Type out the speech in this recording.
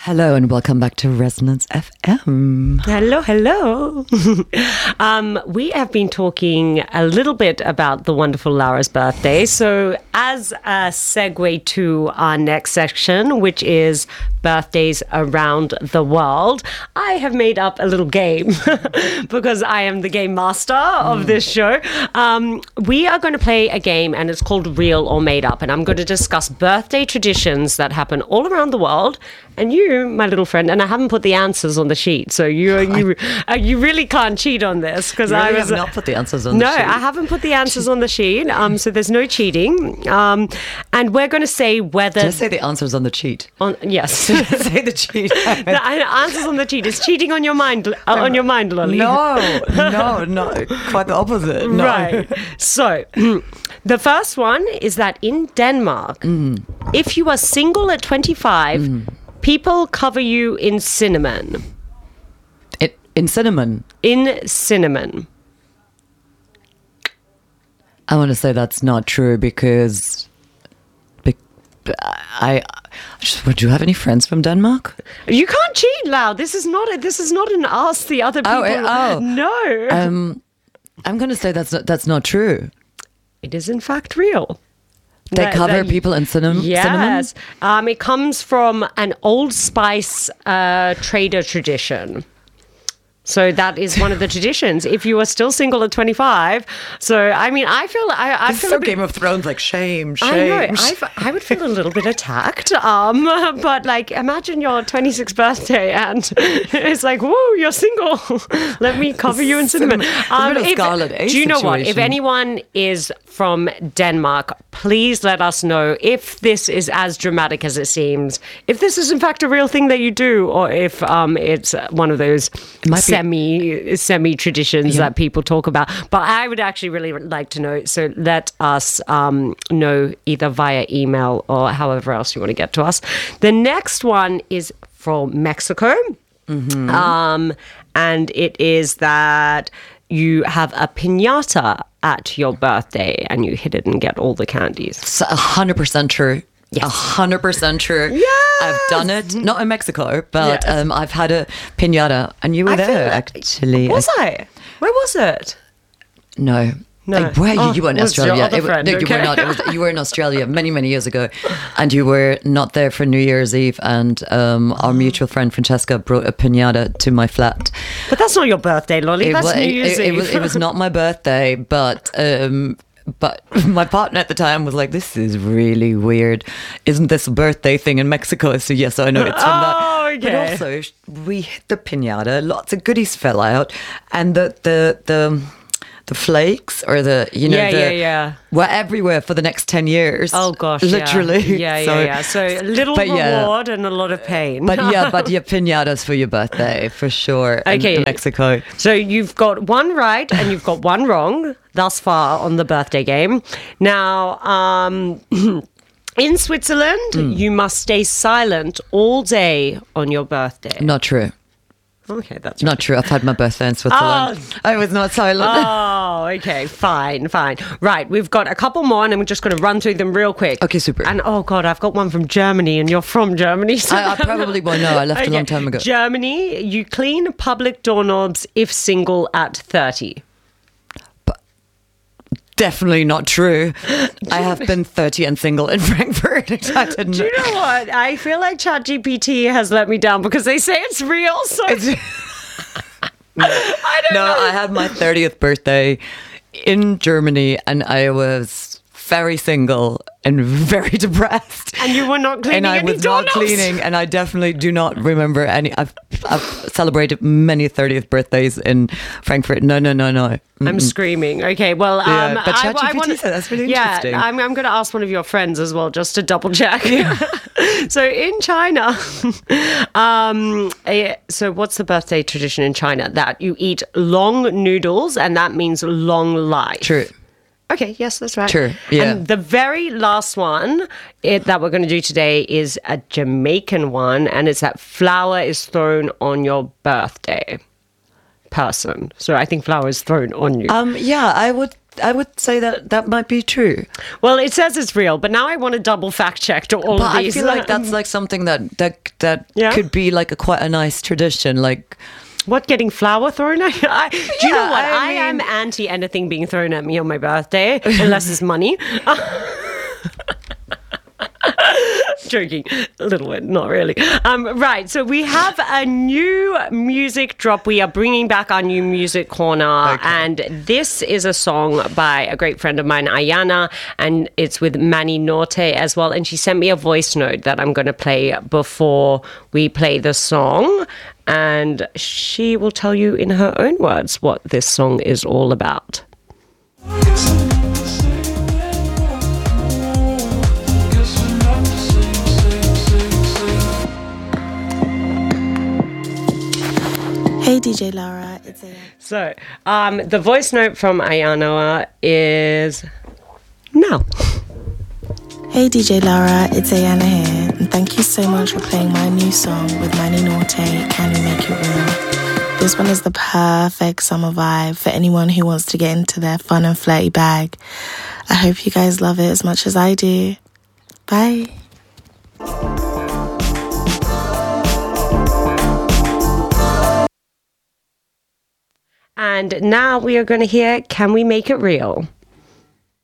Hello and welcome back to Resonance FM. Hello. We have been talking a little bit about the wonderful Laura's birthday. So as a segue to our next section, which is birthdays around the world, I have made up a little game because I am the game master of this show. We are going to play a game and it's called Real or Made Up. And I'm going to discuss birthday traditions that happen all around the world. And you, my little friend, and I haven't put the answers on the sheet, so you really can't cheat on this because I have not put the answers on the sheet. No, I haven't put the answers on the sheet, so there's no cheating. And we're going to say whether. Did I say the answers on the cheat? Yes, say the cheat. The answers on the cheat is cheating on your mind, Lolly. No, quite the opposite. No. Right. So, the first one is that in Denmark, if you are single at 25. People cover you in cinnamon. In cinnamon? In cinnamon. I want to say that's not true because do you have any friends from Denmark? You can't cheat, Lau. This is not an ask the other people. No. I'm going to say that's not true. It is in fact real. They cover people in cinnamon? Yes. It comes from an Old Spice trader tradition. So that is one of the traditions. If you are still single at 25, so I mean, I feel so Game of Thrones, like shame. I know. I would feel a little bit attacked. But like, imagine your 26th birthday and it's like, whoa, you're single. Let me cover you in cinnamon. Do you know what? If anyone is from Denmark, please let us know if this is as dramatic as it seems. If this is in fact a real thing that you do, or if it's one of those semi traditions that people talk about. But I would actually really like to know. So let us know either via email or however else you want to get to us. The next one is from Mexico. And it is that you have a piñata at your birthday and you hit it and get all the candies. 100% true. Yes. 100% true. Yes! I've done it, not in Mexico, but I've had a piñata, and you were there, actually. Was I? Where was it? No. No. You were in Australia. Your other friend, you were not. You were in Australia many years ago, and you were not there for New Year's Eve. And our mutual friend Francesca brought a piñata to my flat. But that's not your birthday, Lolly. That's New Year's Eve. It was not my birthday, but my partner at the time was like, "This is really weird. Isn't this a birthday thing in Mexico?" So yes, I know it's from that. Okay. But also, we hit the piñata. Lots of goodies fell out, and the flakes or were everywhere for the next 10 years. Oh gosh, literally. Yeah. So a little reward and a lot of pain. But your piñatas for your birthday for sure. Okay, in Mexico. So you've got one right and you've got one wrong thus far on the birthday game. Now, in Switzerland, you must stay silent all day on your birthday. Not true. Okay, that's not true. I've had my birthday in Switzerland. I was not silent. Oh, okay, fine. Right, we've got a couple more, and I'm just going to run through them real quick. Okay, super. And oh god, I've got one from Germany, and you're from Germany. So I probably won't know. I left a long time ago. Germany, you clean public doorknobs if single at 30. Definitely not true. I have been 30 and single in Frankfurt. Do you know what? I feel like ChatGPT has let me down because they say it's real. So I don't know. I had my 30th birthday in Germany and I was very single and very depressed. And you were not cleaning any doorknobs? And I was not cleaning, and I definitely do not remember any. I've celebrated many 30th birthdays in Frankfurt. No. I'm screaming. Okay, well, but ChatGPT said that's really interesting. I'm going to ask one of your friends as well, just to double check. Yeah. So in China, so what's the birthday tradition in China? That you eat long noodles, and that means long life. True. Okay, yes, that's right. Sure, yeah. And the very last one that we're going to do today is a Jamaican one, and it's that flour is thrown on your birthday person. So I think flour is thrown on you. Yeah, I would I would say that might be true. Well, it says it's real, but now I want to double fact check to all of these. I feel like that's like something that could be like quite a nice tradition, like. What, getting flour thrown at you? Do you know what? I am anti anything being thrown at me on my birthday, unless it's money. Joking, a little bit, not really. Right, so we have a new music drop. We are bringing back our new music corner, and this is a song by a great friend of mine, Ayana, and it's with Manny Norte as well. And she sent me a voice note that I'm going to play before we play the song, and she will tell you in her own words what this song is all about. Hey DJ Laura, it's Ayana. So, the voice note from Ayana is now. Hey DJ Laura, it's Ayana here, and thank you so much for playing my new song with Manny Norte, Can We Make It Real? This one is the perfect summer vibe for anyone who wants to get into their fun and flirty bag. I hope you guys love it as much as I do. Bye. And now we are going to hear Can We Make It Real?